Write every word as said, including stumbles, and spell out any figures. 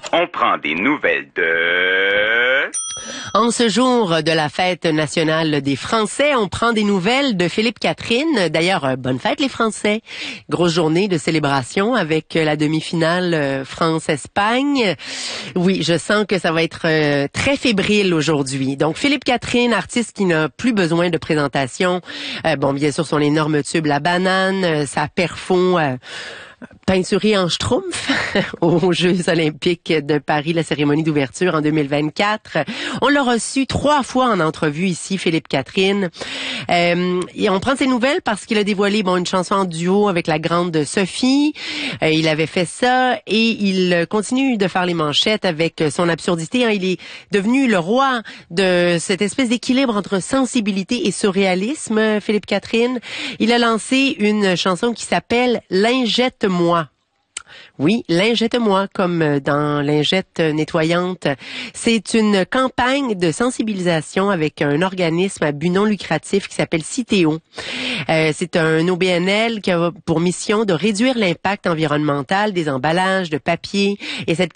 On prend des nouvelles de... En ce jour de la fête nationale des Français, on prend des nouvelles de Philippe Catherine. D'ailleurs, bonne fête les Français. Grosse journée de célébration avec la demi-finale France-Espagne. Oui, je sens que ça va être très fébrile aujourd'hui. Donc, Philippe Catherine, artiste qui n'a plus besoin de présentation. Euh, bon, bien sûr, son énorme tube La Banane, sa perfon... Euh, peinturé en schtroumpf aux Jeux olympiques de Paris, la cérémonie d'ouverture en deux mille vingt-quatre. On l'a reçu trois fois en entrevue ici, Philippe Catherine. Euh, et on prend ses nouvelles parce qu'il a dévoilé bon une chanson en duo avec la grande Sophie. Euh, il avait fait ça et il continue de faire les manchettes avec son absurdité. Hein. Il est devenu le roi de cette espèce d'équilibre entre sensibilité et surréalisme, Philippe Catherine. Il a lancé une chanson qui s'appelle « Lingette-moi ». Oui, lingette-moi, comme dans lingette nettoyante. C'est une campagne de sensibilisation avec un organisme à but non lucratif qui s'appelle Citeo. Euh, c'est un O B N L qui a pour mission de réduire l'impact environnemental des emballages de papier. Et cette